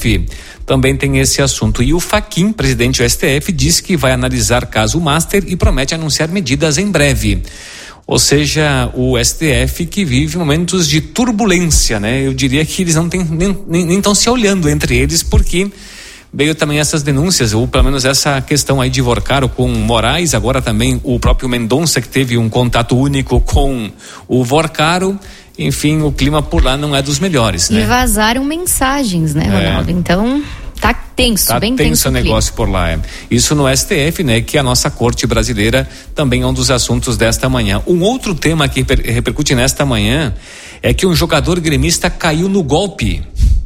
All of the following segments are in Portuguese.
STF também tem esse assunto. E o Fachin, presidente do STF, disse que vai analisar caso Master e promete anunciar medidas em breve. Ou seja, o STF que vive momentos de turbulência, né? Eu diria que eles não têm, nem estão se olhando entre eles, porque veio também essas denúncias, ou pelo menos essa questão aí de Vorcaro com Moraes, agora também o próprio Mendonça, que teve um contato único com o Vorcaro. Enfim, o clima por lá não é dos melhores, né? E vazaram mensagens, né, Ronaldo? Então, tá tenso, bem tenso o negócio por lá. Isso no STF, né? Que a nossa corte brasileira também é um dos assuntos desta manhã. Um outro tema que repercute nesta manhã é que um jogador gremista caiu no golpe.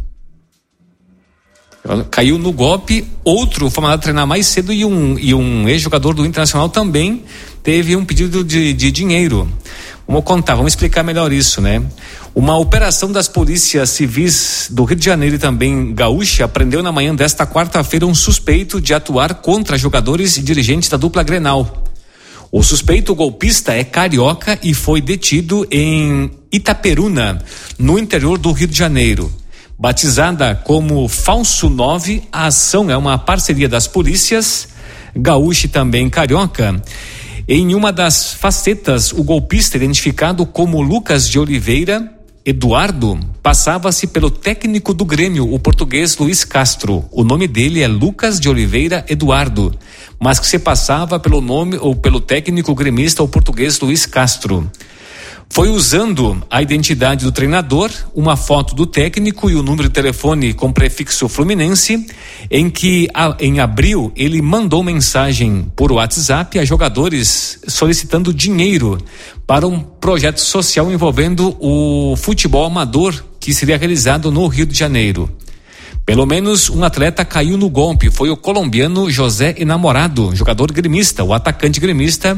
Outro foi mandado treinar mais cedo e um ex-jogador do Internacional também teve um pedido de dinheiro. Vamos explicar melhor isso, né? Uma operação das polícias civis do Rio de Janeiro e também gaúcha prendeu na manhã desta quarta-feira um suspeito de atuar contra jogadores e dirigentes da dupla Grenal. O suspeito golpista é carioca e foi detido em Itaperuna, no interior do Rio de Janeiro. Batizada como Falso 9, a ação é uma parceria das polícias gaúcha e também carioca. Em uma das facetas, o golpista, identificado como Lucas de Oliveira Eduardo, passava-se pelo técnico do Grêmio, o português Luiz Castro. O nome dele é Lucas de Oliveira Eduardo, mas que se passava pelo nome ou pelo técnico gremista, o português Luiz Castro. Foi usando a identidade do treinador, uma foto do técnico e o número de telefone com prefixo Fluminense, em que em abril ele mandou mensagem por WhatsApp a jogadores solicitando dinheiro para um projeto social envolvendo o futebol amador que seria realizado no Rio de Janeiro. Pelo menos um atleta caiu no golpe, foi o colombiano José Enamorado, jogador gremista. O atacante gremista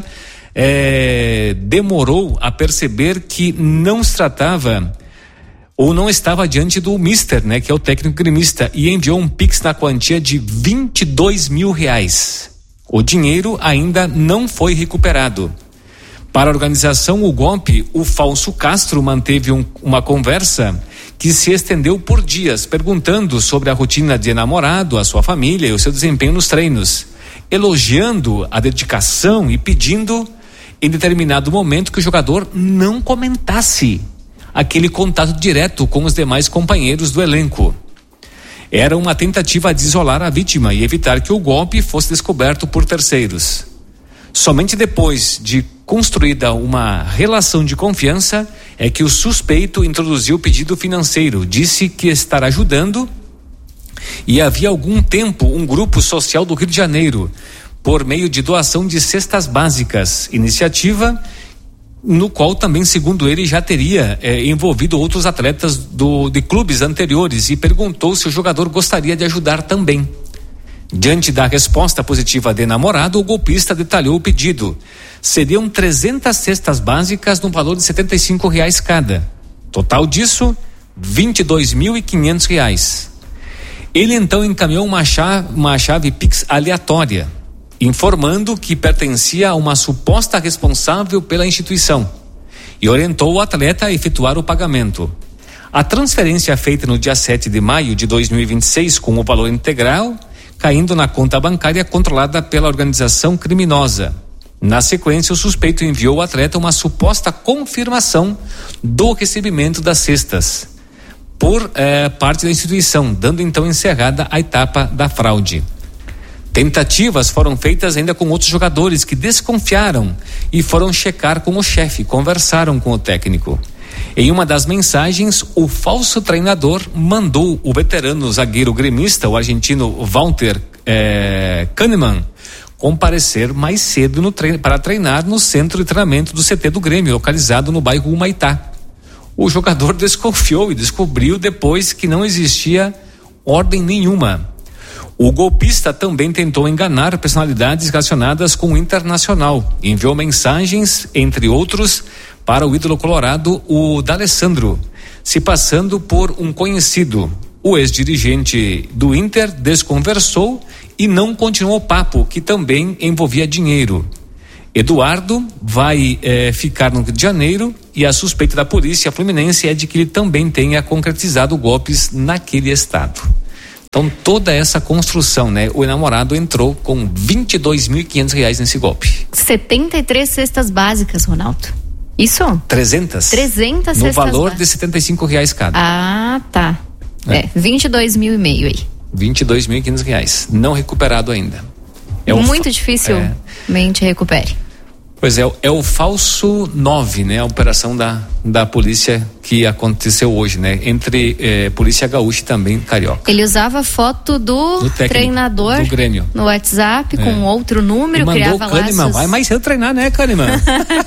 demorou a perceber que não se tratava ou não estava diante do mister, né, que é o técnico gremista, e enviou um pix na quantia de R$22 mil. O dinheiro ainda não foi recuperado. Para a organização O Golpe, o falso Castro manteve uma conversa que se estendeu por dias, perguntando sobre a rotina de Enamorado, a sua família e o seu desempenho nos treinos, elogiando a dedicação e pedindo em determinado momento que o jogador não comentasse aquele contato direto com os demais companheiros do elenco. Era uma tentativa de isolar a vítima e evitar que o golpe fosse descoberto por terceiros. Somente depois de construída uma relação de confiança é que o suspeito introduziu o pedido financeiro, disse que estará ajudando, e havia algum tempo um grupo social do Rio de Janeiro por meio de doação de cestas básicas, iniciativa no qual também, segundo ele, já teria envolvido outros atletas de clubes anteriores, e perguntou se o jogador gostaria de ajudar também. Diante da resposta positiva de Enamorado, o golpista detalhou o pedido. Seriam 300 cestas básicas no valor de R$75 cada. Total disso, R$22.500. Ele então encaminhou uma chave Pix aleatória, informando que pertencia a uma suposta responsável pela instituição, e orientou o atleta a efetuar o pagamento. A transferência feita no dia 7 de maio de 2026 com o valor integral caindo na conta bancária controlada pela organização criminosa. Na sequência, o suspeito enviou ao atleta uma suposta confirmação do recebimento das cestas por parte da instituição, dando então encerrada a etapa da fraude. Tentativas foram feitas ainda com outros jogadores que desconfiaram e foram checar com o chefe, conversaram com o técnico. Em uma das mensagens, o falso treinador mandou o veterano zagueiro gremista, o argentino Walter Kahneman, comparecer mais cedo para treinar no centro de treinamento do CT do Grêmio, localizado no bairro Humaitá. O jogador desconfiou e descobriu depois que não existia ordem nenhuma. O golpista também tentou enganar personalidades relacionadas com o Internacional. Enviou mensagens, entre outros, para o ídolo colorado, o D'Alessandro, se passando por um conhecido. O ex-dirigente do Inter desconversou e não continuou o papo, que também envolvia dinheiro. Eduardo vai ficar no Rio de Janeiro, e a suspeita da polícia fluminense é de que ele também tenha concretizado golpes naquele estado. Então toda essa construção, né? O namorado entrou com R$22.500 nesse golpe. 73 cestas básicas, Ronaldo. Isso? 300? 300 no cestas valor de R$75 cada. Ah, tá. 22.500 aí. R$22.500, não recuperado ainda. Muito dificilmente recupere. Pois é o falso 9, né? A operação da polícia que aconteceu hoje, né? Entre polícia gaúcha e também carioca. Ele usava foto do treinador do Grêmio no WhatsApp com outro número, criava laços. Vai mais cedo treinar, né, Kahneman?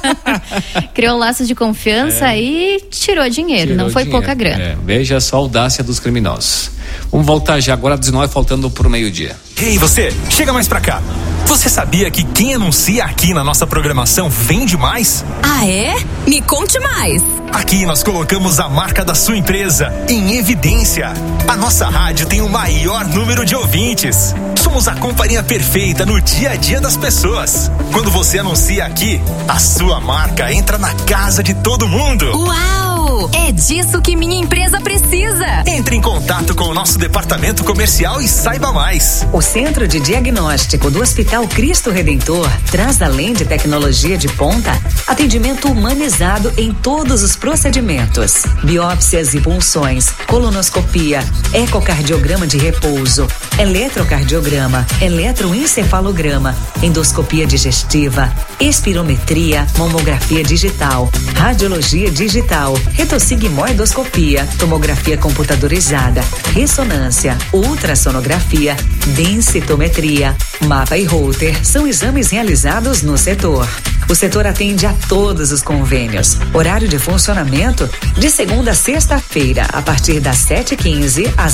Criou laços de confiança e tirou dinheiro, não foi pouca grana. Veja só a audácia dos criminosos. Vamos voltar já agora às 19, faltando pro meio-dia. Ei, você, chega mais pra cá. Você sabia que quem anuncia aqui na nossa programação vende mais? Ah, é? Me conte mais. Aqui nós colocamos a marca da sua empresa em evidência. A nossa rádio tem o maior número de ouvintes. Somos a companhia perfeita no dia a dia das pessoas. Quando você anuncia aqui, a sua marca entra na casa de todo mundo. Uau! É disso que minha empresa precisa. Entre em contato com o nosso departamento comercial e saiba mais. O Centro de Diagnóstico do Hospital Cristo Redentor traz, além de tecnologia de ponta, atendimento humanizado em todos os procedimentos: biópsias e punções, colonoscopia, ecocardiograma de repouso, eletrocardiograma, eletroencefalograma, endoscopia digestiva, espirometria, mamografia digital, radiologia digital, retossigmoidoscopia, tomografia computadorizada, ressonância, ultrassonografia, densitometria, mapa e Holter são exames realizados no setor. O setor atende a todos os convênios. Horário de funcionamento de segunda a sexta-feira, a partir das 7h15 às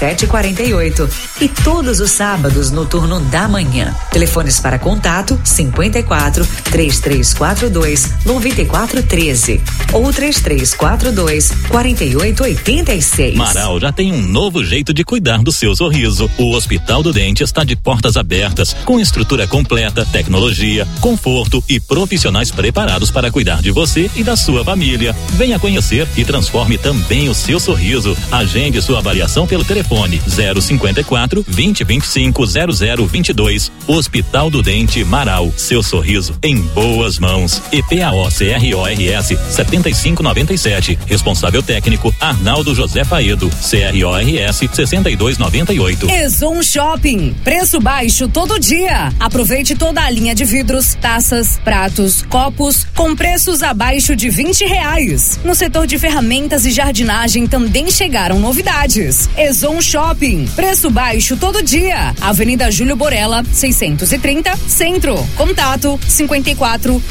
17h48. E todos os sábados no turno da manhã. Telefones para contato 54 3342 9413 ou 3342 4886. Marau já tem um novo jeito de cuidar do seu sorriso. O Hospital do Dente está de portas abertas, com estrutura completa, tecnologia, conforto e profissionais preparados para cuidar de você e da sua família. Venha conhecer e transforme também o seu sorriso. Agende sua avaliação pelo telefone 054 2025 0022. Hospital do Dente Marau. Seu sorriso em boas mãos. EPAO-CRORS 7597. Responsável técnico Arnaldo José Faedo. CRORS 6298. Exon Shopping. Preço baixo todo dia. Aproveite toda a linha de vidros, taças, pratos, copos com preços abaixo de R$20. No setor de ferramentas e jardinagem também chegaram novidades. Exon Shopping. Preço baixo todo dia. Avenida Júlio Borella, 630, Centro. Contato 54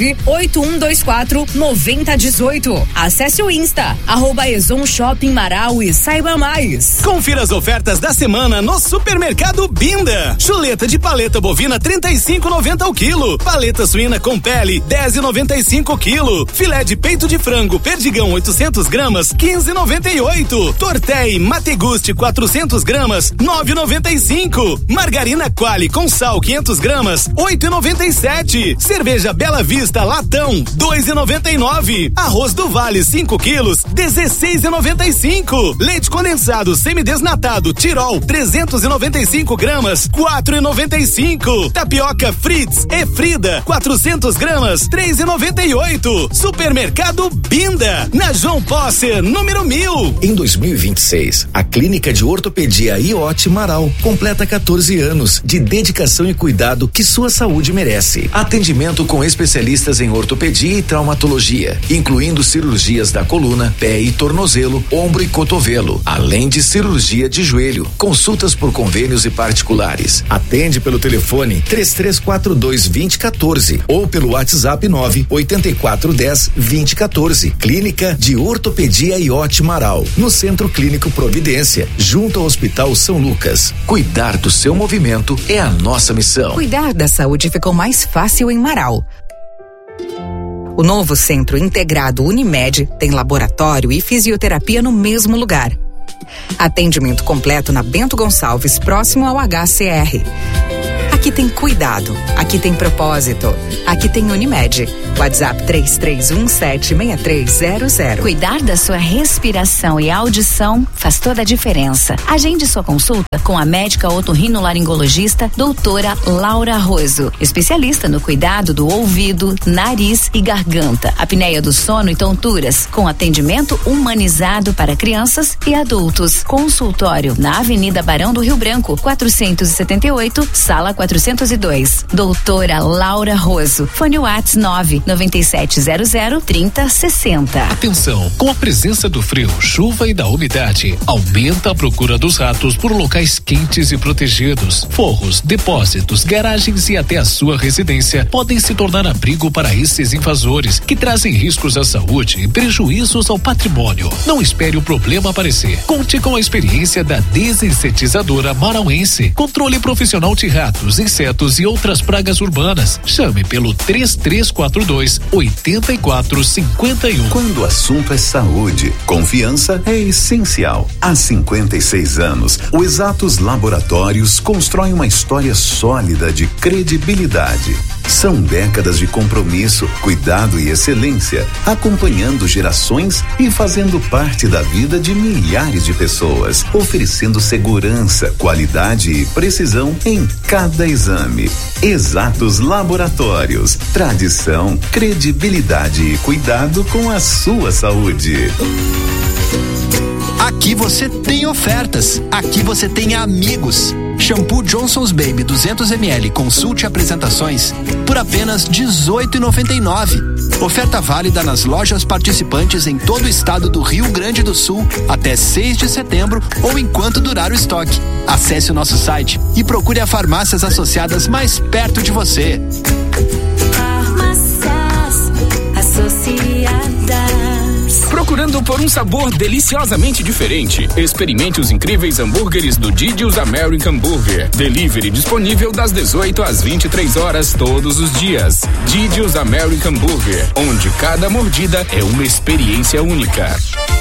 98124 9018. Acesse o Insta @Exon Shopping Marau e saiba mais. Confira as ofertas da semana no Supermercado Binda. Chuleta de paleta bovina 35,90 o quilo. Paleta suína com pele 10,95 o quilo. Filé de peito de frango Perdigão 800 gramas 15,98. Tortei Mateguste 400 gramas 9,95. Margarina Quali com sal 500 gramas 8,97. Cerveja Bela Vista latão 2,99. Arroz do Vale 5 quilos 16,95. Leite condensado semidesnatado Tirol 395 gramas 4,95. Tapioca Fritz e Frida 400 gramas 3,98. Supermercado Binda, na João Posser, número 1000. Em 2026, a Clínica de Ortopedia IOT Marau completa 14 anos de dedicação e cuidado que sua saúde merece. Atendimento com especialistas em ortopedia e traumatologia, incluindo cirurgias da coluna, pé e tornozelo, ombro e cotovelo, além de cirurgia de joelho. Consultas por convênios e particulares. Atende pelo telefone 3342-2014 ou pelo WhatsApp 98410-2014. Clínica de Ortopedia IOT Marau, no Centro Clínico Providência, junto ao Hospital São Lucas. Cuidar do seu movimento é a nossa missão. Cuidar da saúde ficou mais fácil em Marau. O novo Centro Integrado Unimed tem laboratório e fisioterapia no mesmo lugar. Atendimento completo na Bento Gonçalves, próximo ao HCR. Aqui Aqui tem cuidado, aqui tem propósito, aqui tem Unimed. WhatsApp 33176300. Cuidar da sua respiração e audição faz toda a diferença. Agende sua consulta com a médica otorrinolaringologista doutora Laura Roso, especialista no cuidado do ouvido, nariz e garganta, apneia do sono e tonturas, com atendimento humanizado para crianças e adultos. Consultório na Avenida Barão do Rio Branco, 478, sala 402. Doutora Laura Roso. Fone WhatsApp 99700-3060. Atenção, com a presença do frio, chuva e da umidade, aumenta a procura dos ratos por locais quentes e protegidos. Forros, depósitos, garagens e até a sua residência podem se tornar abrigo para esses invasores, que trazem riscos à saúde e prejuízos ao patrimônio. Não espere o problema aparecer. Conte com a experiência da Desinsetizadora Marauense. Controle profissional de ratos, insetos e outras pragas urbanas. Chame pelo 3342-8451. Quando o assunto é saúde, confiança é essencial. Há 56 anos, o Exatos Laboratórios constrói uma história sólida de credibilidade. São décadas de compromisso, cuidado e excelência, acompanhando gerações e fazendo parte da vida de milhares de pessoas, oferecendo segurança, qualidade e precisão em cada exame. Exatos Laboratórios, tradição, credibilidade e cuidado com a sua saúde. Aqui você tem ofertas, aqui você tem amigos. Shampoo Johnson's Baby 200 ml, consulte apresentações por apenas R$18,99. Oferta válida nas lojas participantes em todo o estado do Rio Grande do Sul até 6 de setembro ou enquanto durar o estoque. Acesse o nosso site e procure a farmácias associadas mais perto de você. Farmácias Associadas. Procurando por um sabor deliciosamente diferente? Experimente os incríveis hambúrgueres do Didi's American Burger. Delivery disponível das 18 às 23 horas todos os dias. Didi's American Burger, onde cada mordida é uma experiência única.